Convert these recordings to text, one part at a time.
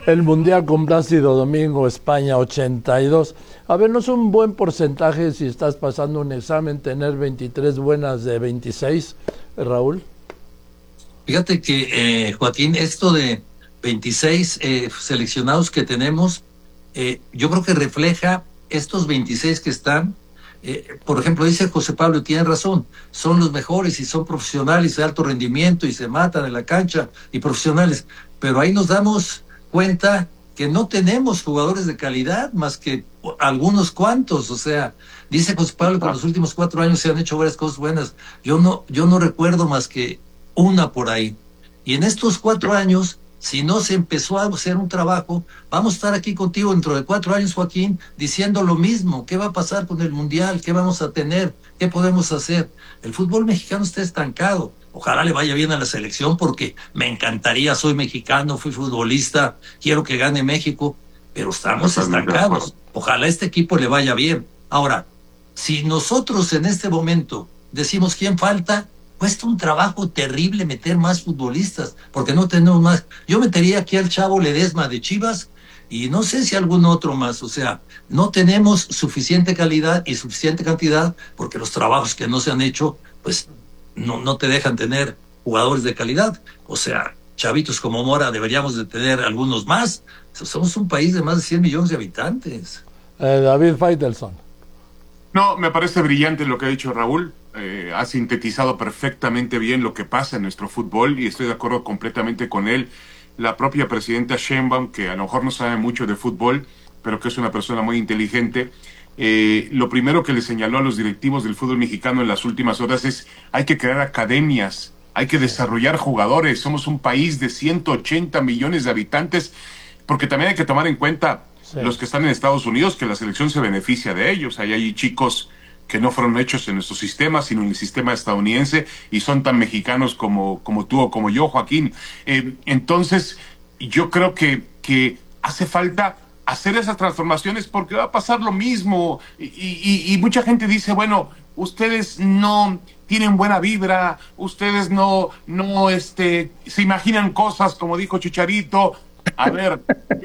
el Mundial con Plácido Domingo, España 82. A ver, no es un buen porcentaje si estás pasando un examen tener 23 buenas de 26, Raúl. Fíjate que, Joaquín, esto de 26 seleccionados que tenemos, yo creo que refleja estos 26 que están. Por ejemplo, dice José Pablo, y tiene razón, son los mejores y son profesionales de alto rendimiento y se matan en la cancha y profesionales, pero ahí nos damos cuenta que no tenemos jugadores de calidad más que algunos cuantos. O sea, dice José Pablo que en los últimos 4 años se han hecho varias cosas buenas. Yo no recuerdo más que una por ahí. Y en estos 4 años, si no se empezó a hacer un trabajo, vamos a estar aquí contigo dentro de 4 años, Joaquín, diciendo lo mismo. ¿Qué va a pasar con el Mundial? ¿Qué vamos a tener? ¿Qué podemos hacer? El fútbol mexicano está estancado. Ojalá le vaya bien a la selección porque me encantaría, soy mexicano, fui futbolista, quiero que gane México, pero estamos estancados. Ojalá este equipo le vaya bien. Ahora, si nosotros en este momento decimos quién falta, cuesta un trabajo terrible meter más futbolistas, porque no tenemos más. Yo metería aquí al Chavo Ledesma de Chivas y no sé si algún otro más. O sea, no tenemos suficiente calidad y suficiente cantidad porque los trabajos que no se han hecho, pues no te dejan tener jugadores de calidad. O sea, chavitos como Mora deberíamos de tener algunos más. Somos un país de más de 100 millones de habitantes. David Faitelson. No, me parece brillante lo que ha dicho Raúl. Ha sintetizado perfectamente bien lo que pasa en nuestro fútbol y estoy de acuerdo completamente con él. La propia presidenta Sheinbaum, que a lo mejor no sabe mucho de fútbol, pero que es una persona muy inteligente, lo primero que le señaló a los directivos del fútbol mexicano en las últimas horas es: hay que crear academias, hay que desarrollar jugadores. Somos un país de 180 millones de habitantes, porque también hay que tomar en cuenta los que están en Estados Unidos, que la selección se beneficia de ellos. Ahí hay chicos que no fueron hechos en nuestro sistema, sino en el sistema estadounidense, y son tan mexicanos como tú o como yo, Joaquín. Entonces, yo creo que hace falta hacer esas transformaciones porque va a pasar lo mismo. Y mucha gente dice, bueno, ustedes no tienen buena vibra, ustedes no se imaginan cosas, como dijo Chicharito. A ver,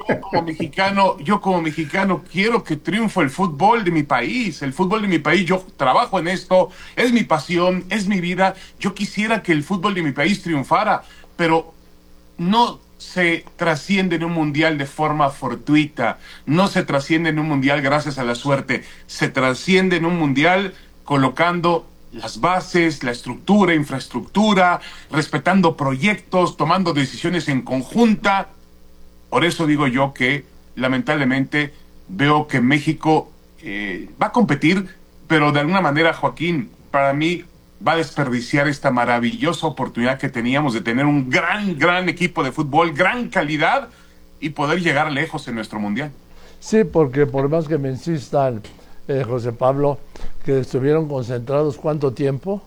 yo como mexicano quiero que triunfe el fútbol de mi país. El fútbol de mi país, yo trabajo en esto, es mi pasión, es mi vida. Yo quisiera que el fútbol de mi país triunfara, pero no se trasciende en un mundial de forma fortuita, no se trasciende en un mundial gracias a la suerte, se trasciende en un mundial colocando las bases, la estructura, infraestructura, respetando proyectos, tomando decisiones en conjunta. Por eso digo yo que lamentablemente veo que México va a competir, pero de alguna manera, Joaquín, para mí va a desperdiciar esta maravillosa oportunidad que teníamos de tener un gran equipo de fútbol, gran calidad, y poder llegar lejos en nuestro mundial. Sí, porque por más que me insistan, José Pablo, que estuvieron concentrados, ¿cuánto tiempo?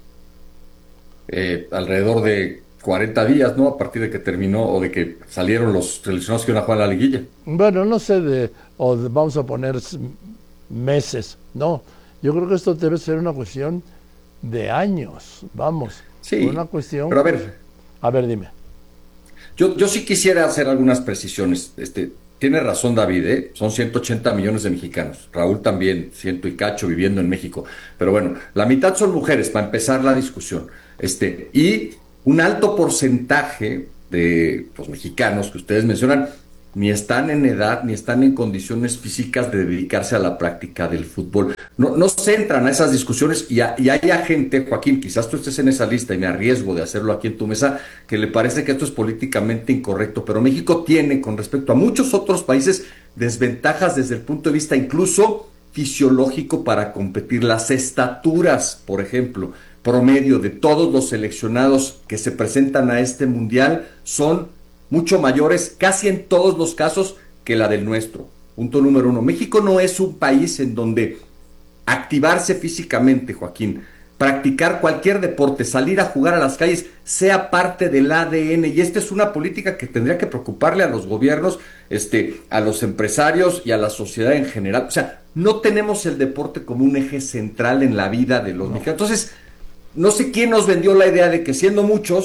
Alrededor de 40 días, ¿no? A partir de que terminó o de que salieron los seleccionados que iban a jugar a la liguilla. Bueno, no sé vamos a poner meses, no. Yo creo que esto debe ser una cuestión de años, vamos. Sí, una cuestión. Pero a ver, dime. Yo sí quisiera hacer algunas precisiones. Tiene razón David, son 180 millones de mexicanos. Raúl también, ciento y cacho viviendo en México. Pero bueno, la mitad son mujeres, para empezar la discusión. Y un alto porcentaje de los mexicanos que ustedes mencionan ni están en edad, ni están en condiciones físicas de dedicarse a la práctica del fútbol. No se entran a esas discusiones y hay gente, Joaquín, quizás tú estés en esa lista y me arriesgo de hacerlo aquí en tu mesa, que le parece que esto es políticamente incorrecto, pero México tiene, con respecto a muchos otros países, desventajas desde el punto de vista incluso fisiológico para competir. Las estaturas, por ejemplo, promedio de todos los seleccionados que se presentan a este mundial son mucho mayores, casi en todos los casos, que la del nuestro. Punto número uno. México no es un país en donde activarse físicamente, Joaquín, practicar cualquier deporte, salir a jugar a las calles, sea parte del ADN. Y esta es una política que tendría que preocuparle a los gobiernos, a los empresarios y a la sociedad en general. O sea, no tenemos el deporte como un eje central en la vida de los mexicanos. Entonces, no sé quién nos vendió la idea de que siendo muchos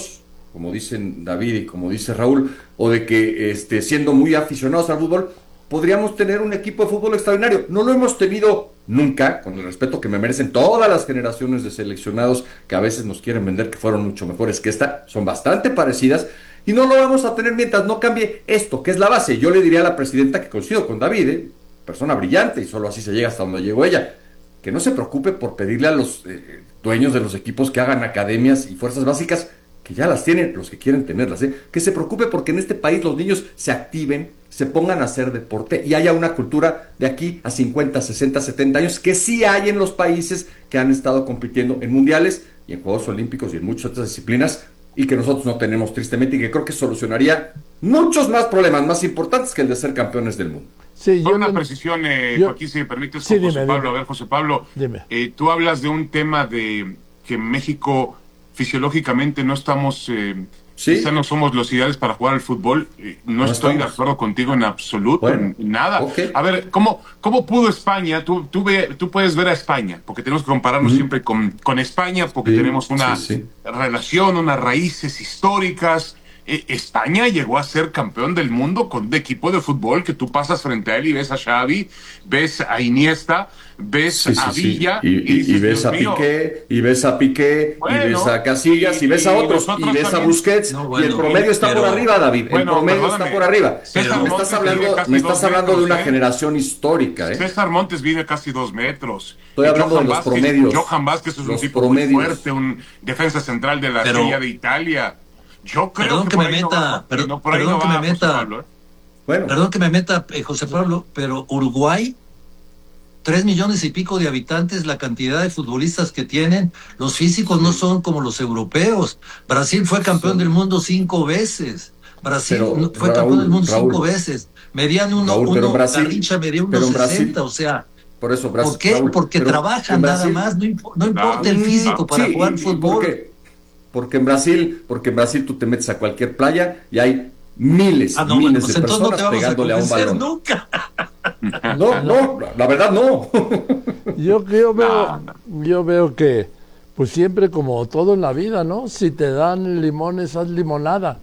como dicen David y como dice Raúl, o de que siendo muy aficionados al fútbol, podríamos tener un equipo de fútbol extraordinario. No lo hemos tenido nunca, con el respeto que me merecen todas las generaciones de seleccionados que a veces nos quieren vender que fueron mucho mejores que esta, son bastante parecidas, y no lo vamos a tener mientras no cambie esto, que es la base. Yo le diría a la presidenta, que coincido con David, persona brillante, y solo así se llega hasta donde llegó ella, que no se preocupe por pedirle a los dueños de los equipos que hagan academias y fuerzas básicas, que ya las tienen los que quieren tenerlas, que se preocupe porque en este país los niños se activen, se pongan a hacer deporte y haya una cultura de aquí a 50, 60, 70 años que sí hay en los países que han estado compitiendo en mundiales y en Juegos Olímpicos y en muchas otras disciplinas, y que nosotros no tenemos tristemente, y que creo que solucionaría muchos más problemas más importantes que el de ser campeones del mundo. Sí, con una precisión, Joaquín, si me permites, con José Pablo. A ver, José Pablo, tú hablas de un tema de que México fisiológicamente no estamos, quizá no somos los ideales para jugar al fútbol. No estoy de acuerdo contigo en absoluto, en nada. Okay. A ver, ¿cómo pudo España? Tú puedes ver a España, porque tenemos que compararnos siempre con España, porque tenemos una relación, unas raíces históricas. España llegó a ser campeón del mundo con un equipo de fútbol que tú pasas frente a él y ves a Xavi, ves a Iniesta, ves a Villa y ves a Piqué, y ves a Piqué, y ves a Casillas, y ves a otros, y ves a Busquets, y el promedio está por arriba, David, el promedio está por arriba. Me estás hablando de una generación histórica, César Montes vive casi 2 metros. Estoy hablando de los promedios. Johan Vázquez es un tipo muy fuerte, un defensa central de la Serie de Italia. Yo creo perdón que me meta, perdón que me meta, José Pablo, pero Uruguay, 3 millones y pico de habitantes, la cantidad de futbolistas que tienen, los físicos no son como los europeos. Brasil fue campeón del mundo 5 veces. Brasil fue campeón del mundo 5 veces. Medían Garrincha medía 1.60, o sea. Por eso, Brasil, ¿por qué? Porque trabajan nada más, no importa el físico para jugar fútbol. Porque en Brasil tú te metes a cualquier playa y hay miles de personas pegándole a un balón. Nunca. No, la verdad no. Yo veo que pues siempre, como todo en la vida, ¿no? Si te dan limones, haz limonada.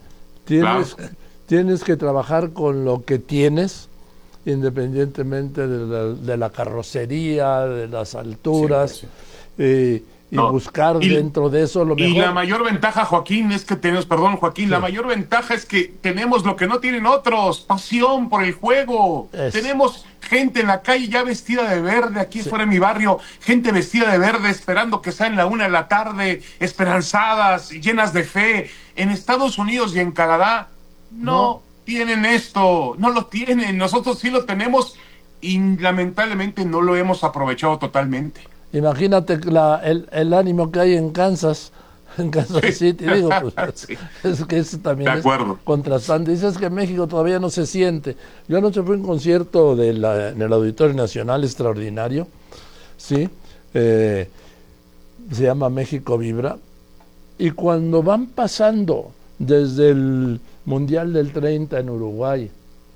Tienes que trabajar con lo que tienes, independientemente de la carrocería, de las alturas. Y buscar dentro de eso lo mejor. Y la mayor ventaja, Joaquín, es que tenemos, la mayor ventaja es que tenemos lo que no tienen otros, pasión por el juego. Tenemos gente en la calle ya vestida de verde, aquí fuera de mi barrio, gente vestida de verde esperando que sea en la 1 de la tarde, esperanzadas, llenas de fe. En Estados Unidos y en Canadá no tienen esto, no lo tienen. Nosotros sí lo tenemos y lamentablemente no lo hemos aprovechado totalmente. Imagínate el ánimo que hay en Kansas City, digo, pues, es que eso también es contrastante. Dices que en México todavía no se siente. Yo anoche fui a un concierto en el Auditorio Nacional extraordinario, ¿sí? Se llama México Vibra, y cuando van pasando desde el Mundial del 30 en Uruguay,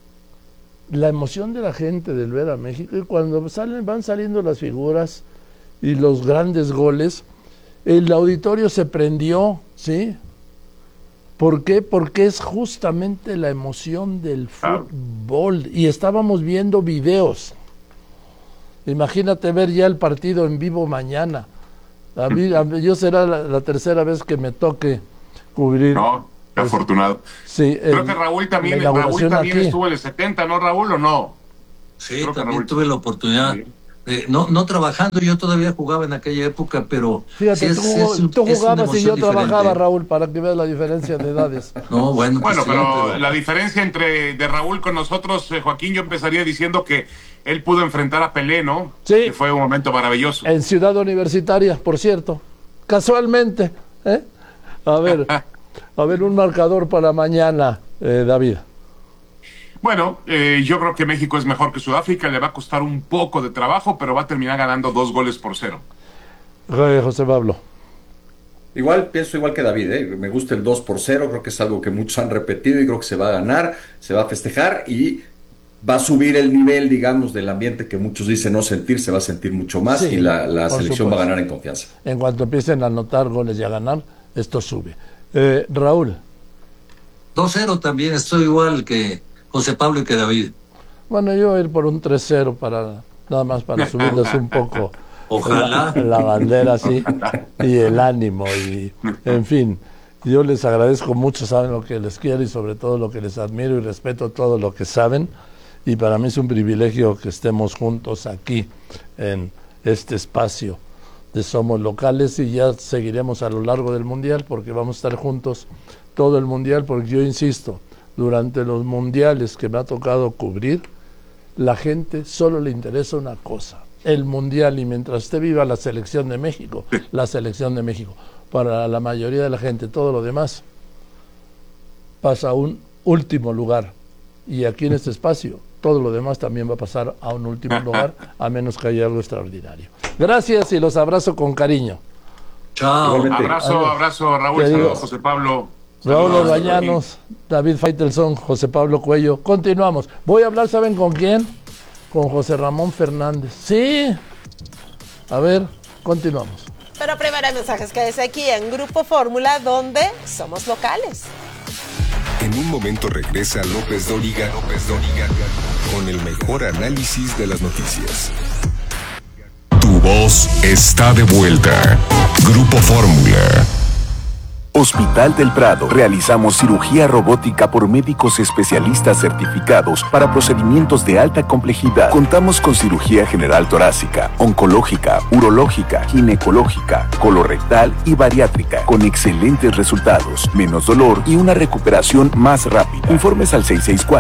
la emoción de la gente del ver a México, y cuando van saliendo las figuras y los grandes goles, el auditorio se prendió, ¿sí? ¿Por qué? Porque es justamente la emoción del fútbol. Y estábamos viendo videos. Imagínate ver ya el partido en vivo mañana. Yo será la tercera vez que me toque cubrir. No, qué afortunado. Sí, creo que Raúl también estuvo en el 70, ¿no, Raúl, o no? Sí, también tuve la oportunidad. Sí. No trabajando, yo todavía jugaba en aquella época, pero... Fíjate, tú jugabas y yo trabajaba, Raúl, para que veas la diferencia de edades. Bueno, pero la diferencia de Raúl con nosotros, Joaquín, yo empezaría diciendo que él pudo enfrentar a Pelé, ¿no? Sí. Que fue un momento maravilloso. En Ciudad Universitaria, por cierto. Casualmente, A ver, un marcador para mañana, David. Bueno, yo creo que México es mejor que Sudáfrica, le va a costar un poco de trabajo, pero va a terminar ganando 2-0. José Pablo. Pienso igual que David, me gusta el 2-0, creo que es algo que muchos han repetido y creo que se va a ganar, se va a festejar y va a subir el nivel, digamos, del ambiente que muchos dicen no sentir, se va a sentir mucho más, y la selección va a ganar en confianza. En cuanto empiecen a anotar goles y a ganar, esto sube. Raúl. 2-0 también, estoy igual que José Pablo y que David. Bueno, yo voy a ir por un 3-0 nada más para subirles un poco. Ojalá. La bandera, sí, y el ánimo, y en fin, yo les agradezco mucho, saben lo que les quiero y sobre todo lo que les admiro y respeto todo lo que saben, y para mí es un privilegio que estemos juntos aquí en este espacio de Somos Locales, y ya seguiremos a lo largo del Mundial porque vamos a estar juntos todo el Mundial, porque yo insisto, durante los mundiales que me ha tocado cubrir, la gente solo le interesa una cosa: el Mundial, y mientras esté viva la selección de México, la selección de México. Para la mayoría de la gente, todo lo demás pasa a un último lugar. Y aquí en este espacio, todo lo demás también va a pasar a un último lugar, a menos que haya algo extraordinario. Gracias y los abrazo con cariño. Chao. Abrazo, Raúl. Saludos, José Pablo. Raúl Orbañanos, David Faitelson, José Pablo Cuello. Continuamos. Voy a hablar, ¿saben con quién? Con José Ramón Fernández. Sí. A ver, continuamos. Pero primero hay mensajes que dice aquí en Grupo Fórmula, donde somos locales. En un momento regresa López Dóriga con el mejor análisis de las noticias. Tu voz está de vuelta. Grupo Fórmula. Hospital del Prado. Realizamos cirugía robótica por médicos especialistas certificados para procedimientos de alta complejidad. Contamos con cirugía general torácica, oncológica, urológica, ginecológica, colorectal y bariátrica, con excelentes resultados, menos dolor y una recuperación más rápida. Informes al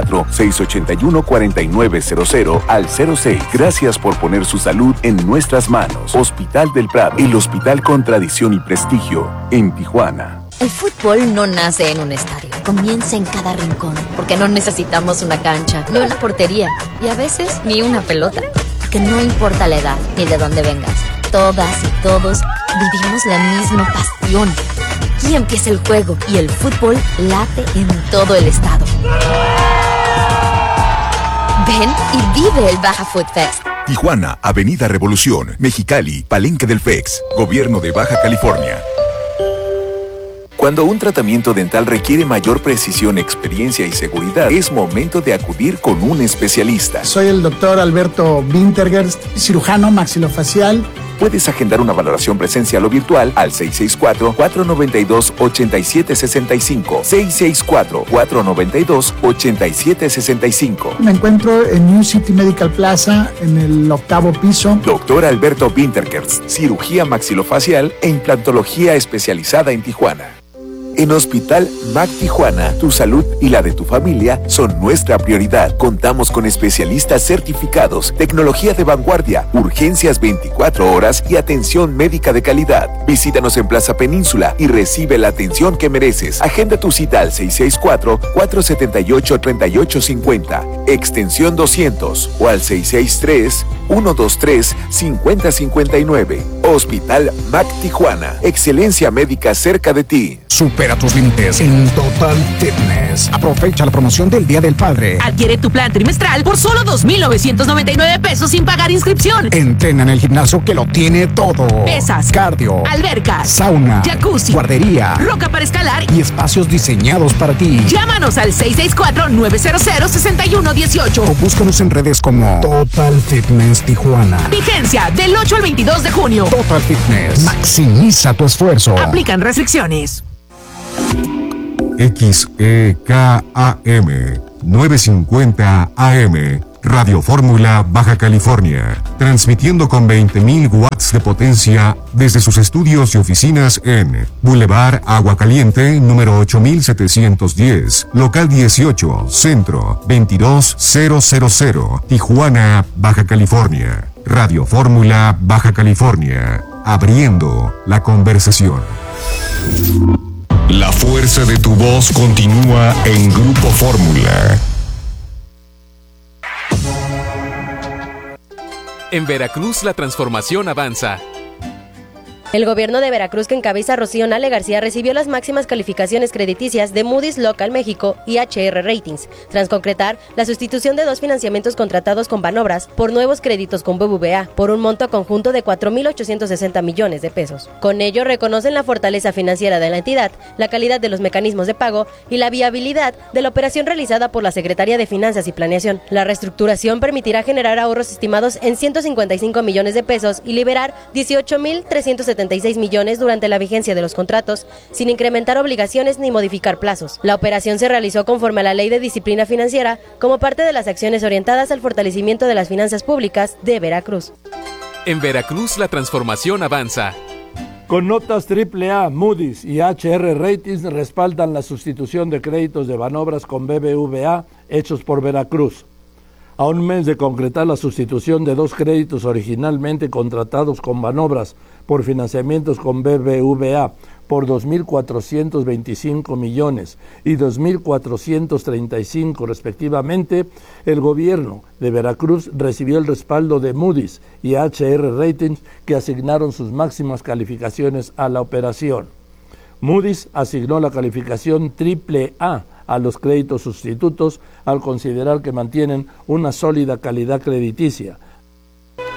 664-681-4900 al 06. Gracias por poner su salud en nuestras manos. Hospital del Prado, el hospital con tradición y prestigio en Tijuana. El fútbol no nace en un estadio, comienza en cada rincón, porque no necesitamos una cancha, ni una portería, y a veces ni una pelota, porque no importa la edad ni de dónde vengas, todas y todos vivimos la misma pasión. Aquí empieza el juego y el fútbol late en todo el estado. Ven y vive el Baja Food Fest. Tijuana, Avenida Revolución, Mexicali, Palenque del FEX, Gobierno de Baja California. Cuando un tratamiento dental requiere mayor precisión, experiencia y seguridad, es momento de acudir con un especialista. Soy el doctor Alberto Wintergerst, cirujano maxilofacial. Puedes agendar una valoración presencial o virtual al 664-492-8765. 664-492-8765. Me encuentro en New City Medical Plaza, en el 8º piso. Doctor Alberto Wintergerst, cirugía maxilofacial e implantología especializada en Tijuana. En Hospital MAC Tijuana, tu salud y la de tu familia son nuestra prioridad. Contamos con especialistas certificados, tecnología de vanguardia, urgencias 24 horas y atención médica de calidad. Visítanos en Plaza Península y recibe la atención que mereces. Agenda tu cita al 664-478-3850, extensión 200 o al 663-123-5059. Hospital MAC Tijuana, excelencia médica cerca de ti. Supera tus límites en Total Fitness. Aprovecha la promoción del Día del Padre. Adquiere tu plan trimestral por solo 2,999 pesos sin pagar inscripción. Entrena en el gimnasio que lo tiene todo. Pesas, cardio, albercas, sauna, jacuzzi, guardería, roca para escalar y espacios diseñados para ti. Llámanos al 664-900-6118 o búscanos en redes como Total Fitness Tijuana. Vigencia del 8 al 22 de junio. Total Fitness. Maximiza tu esfuerzo. Aplican restricciones. XEKAM 950 AM Radio Fórmula Baja California, transmitiendo con 20.000 watts de potencia desde sus estudios y oficinas en Boulevard Agua Caliente, número 8710, local 18, centro 22000, Tijuana, Baja California. Radio Fórmula Baja California, abriendo la conversación. La fuerza de tu voz continúa en Grupo Fórmula. En Veracruz la transformación avanza. El gobierno de Veracruz, que encabeza Rocío Nale García, recibió las máximas calificaciones crediticias de Moody's Local México y HR Ratings, tras concretar la sustitución de 2 financiamientos contratados con Banobras por nuevos créditos con BBVA, por un monto conjunto de 4.860 millones de pesos. Con ello, reconocen la fortaleza financiera de la entidad, la calidad de los mecanismos de pago y la viabilidad de la operación realizada por la Secretaría de Finanzas y Planeación. La reestructuración permitirá generar ahorros estimados en 155 millones de pesos y liberar 18.376 millones durante la vigencia de los contratos, sin incrementar obligaciones ni modificar plazos. La operación se realizó conforme a la Ley de Disciplina Financiera, como parte de las acciones orientadas al fortalecimiento de las finanzas públicas de Veracruz. En Veracruz la transformación avanza. Con notas AAA, Moody's y HR Ratings respaldan la sustitución de créditos de Banobras con BBVA hechos por Veracruz. A un mes de concretar la sustitución de 2 créditos originalmente contratados con Banobras por financiamientos con BBVA por 2.425 millones y 2.435 respectivamente, el gobierno de Veracruz recibió el respaldo de Moody's y HR Ratings, que asignaron sus máximas calificaciones a la operación. Moody's asignó la calificación AAA a los créditos sustitutos al considerar que mantienen una sólida calidad crediticia,